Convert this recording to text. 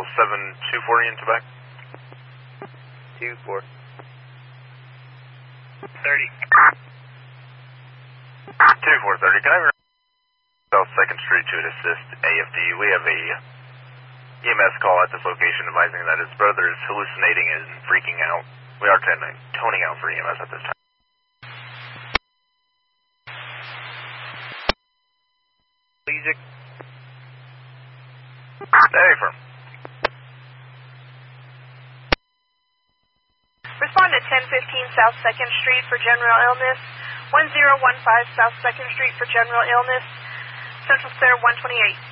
724 in Tobacco. 2-4. 30. 2430, can I have South 2nd Street to assist AFD? We have a EMS call at this location advising that his brother is hallucinating and freaking out. We are toning out for EMS at this time. Legic. Very firm. Respond to 1015 South 2nd Street for general illness. 1015 South 2nd Street for general illness. Central Center 128.